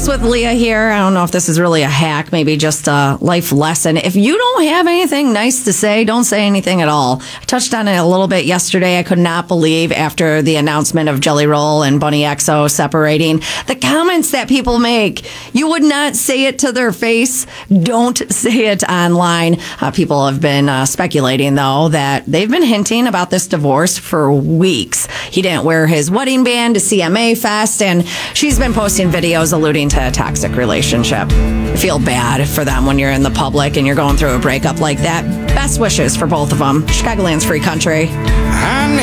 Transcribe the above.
this with Leah here. I don't know if this is really a hack, maybe just a life lesson. If you don't have anything nice to say, don't say anything at all. I touched on it a little bit yesterday. I could not believe after the announcement of Jelly Roll and Bunny XO separating, the comments that people make. You would not say it to their face. Don't say it online. People have been speculating, though, that they've been hinting about this divorce for weeks. He didn't wear his wedding band to CMA Fest, and she's been posting videos alluding to a toxic relationship. I feel bad for them when you're in the public and you're going through a breakup like that. Best wishes for both of them. Chicagoland's free country. I